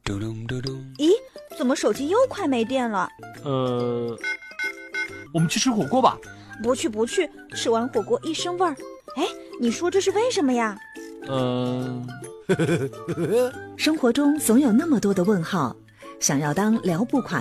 咦，怎么手机又快没电了？ 我们去吃火锅吧。 不去，吃完火锅一身味儿。哎，你说这是为什么呀？ 生活中总有那么多的问号，想要当聊不垮